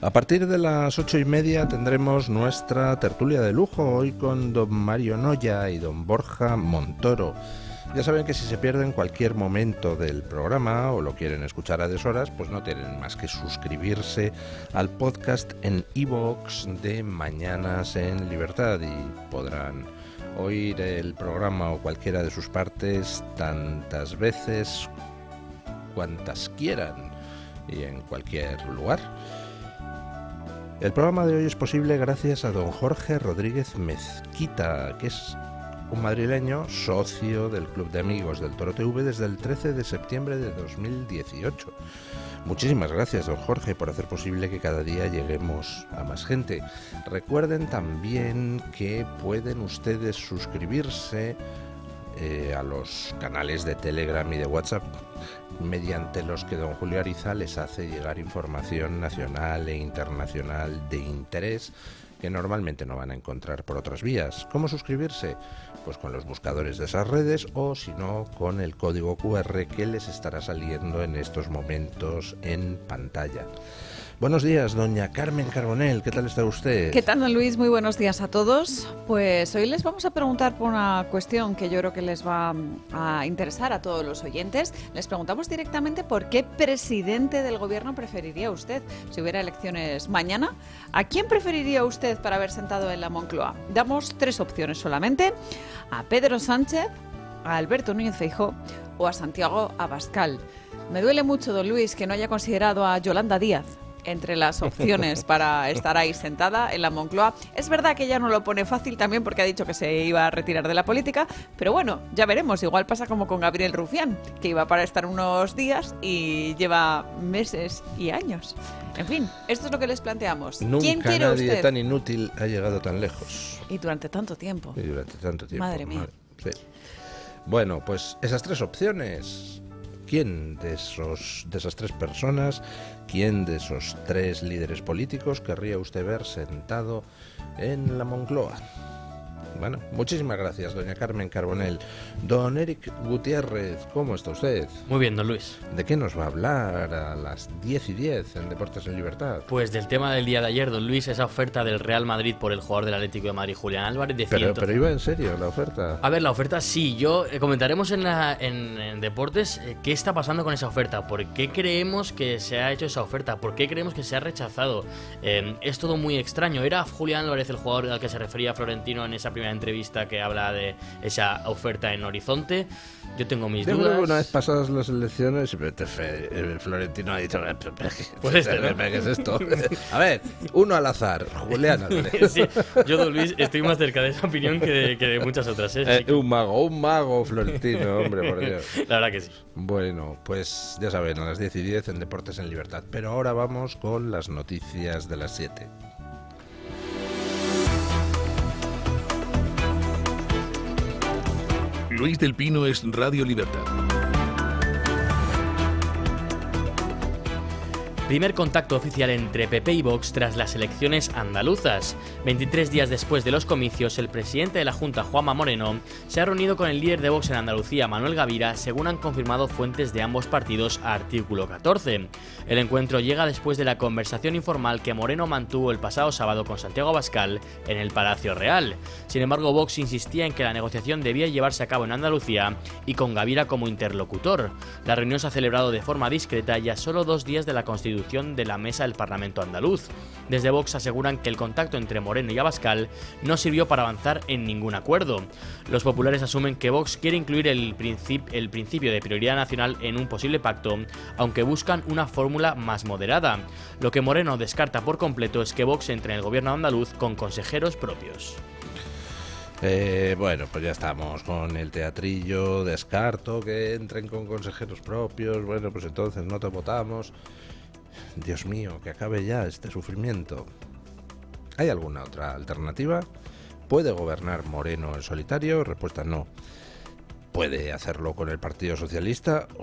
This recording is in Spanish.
A partir de las 8:30 tendremos nuestra tertulia de lujo, hoy con don Mario Noya y don Borja Montoro. Ya saben que si se pierden cualquier momento del programa o lo quieren escuchar a deshoras, pues no tienen más que suscribirse al podcast en iVoox de Mañanas en Libertad y podrán oír el programa o cualquiera de sus partes tantas veces cuantas quieran y en cualquier lugar. El programa de hoy es posible gracias a don Jorge Rodríguez Mezquita, que es un madrileño socio del Club de Amigos del Toro TV desde el 13 de septiembre de 2018. Muchísimas gracias, don Jorge, por hacer posible que cada día lleguemos a más gente. Recuerden también que pueden ustedes suscribirse a los canales de Telegram y de WhatsApp, mediante los que don Julio Ariza les hace llegar información nacional e internacional de interés que normalmente no van a encontrar por otras vías. ¿Cómo suscribirse? Pues con los buscadores de esas redes o, si no, con el código QR que les estará saliendo en estos momentos en pantalla. Buenos días, doña Carmen Carbonell, ¿qué tal está usted? ¿Qué tal, don Luis? Muy buenos días a todos. Pues hoy les vamos a preguntar por una cuestión que yo creo que les va a interesar a todos los oyentes. Les preguntamos directamente por qué presidente del gobierno preferiría usted si hubiera elecciones mañana. ¿A quién preferiría usted para haber sentado en la Moncloa? Damos 3 opciones solamente: a Pedro Sánchez, a Alberto Núñez Feijóo o a Santiago Abascal. Me duele mucho, don Luis, que no haya considerado a Yolanda Díaz entre las opciones para estar ahí sentada en la Moncloa. Es verdad que ella no lo pone fácil también porque ha dicho que se iba a retirar de la política, pero bueno, ya veremos. Igual pasa como con Gabriel Rufián, que iba para estar unos días y lleva meses y años. En fin, esto es lo que les planteamos. ¿Quién quiere nadie usted? Tan inútil ha llegado tan lejos. Y durante tanto tiempo. Madre mía. Sí. Bueno, pues esas 3 opciones. ¿Quién de esas 3 personas, quién de esos 3 líderes políticos querría usted ver sentado en la Moncloa? Bueno, muchísimas gracias, doña Carmen Carbonell. Don Eric Gutiérrez, ¿cómo está usted? Muy bien, don Luis. ¿De qué nos va a hablar a las 10:10 en Deportes en Libertad? Pues del tema del día de ayer, don Luis, esa oferta del Real Madrid por el jugador del Atlético de Madrid, Julián Álvarez, de Pero iba en serio la oferta. A ver, la oferta sí, comentaremos en Deportes qué está pasando con esa oferta, por qué creemos que se ha hecho esa oferta, por qué creemos que se ha rechazado. Es todo muy extraño. ¿Era Julián Álvarez el jugador al que se refería Florentino en esa primera entrevista que habla de esa oferta en Horizonte? Yo tengo mis dudas. Yo creo que una vez pasadas las elecciones, Florentino ha dicho: pues ¿qué es esto? A ver, uno al azar, Julián Álvarez. Sí, yo, don Luis, estoy más cerca de esa opinión que de muchas otras. Un mago, Florentino, hombre, por Dios. La verdad que sí. Bueno, pues ya saben, a las 10:10 en Deportes en Libertad. Pero ahora vamos con las noticias de las 7. Luis del Pino es Radio Libertad. Primer contacto oficial entre PP y Vox tras las elecciones andaluzas. 23 días después de los comicios, el presidente de la Junta, Juanma Moreno, se ha reunido con el líder de Vox en Andalucía, Manuel Gavira, según han confirmado fuentes de ambos partidos a Artículo 14. El encuentro llega después de la conversación informal que Moreno mantuvo el pasado sábado con Santiago Abascal en el Palacio Real. Sin embargo, Vox insistía en que la negociación debía llevarse a cabo en Andalucía y con Gavira como interlocutor. La reunión se ha celebrado de forma discreta y a solo 2 días de la constitución de la mesa del Parlamento andaluz. Desde Vox aseguran que el contacto entre Moreno y Abascal no sirvió para avanzar en ningún acuerdo. Los populares asumen que Vox quiere incluir el principio de prioridad nacional en un posible pacto, aunque buscan una fórmula más moderada. Lo que Moreno descarta por completo es que Vox entre en el gobierno andaluz con consejeros propios. Bueno, pues ya estamos con el teatrillo. Descarto que entren con consejeros propios. Bueno, pues entonces no te votamos. Dios mío, que acabe ya este sufrimiento. ¿Hay alguna otra alternativa? ¿Puede gobernar Moreno en solitario? Respuesta: no. ¿Puede hacerlo con el Partido Socialista?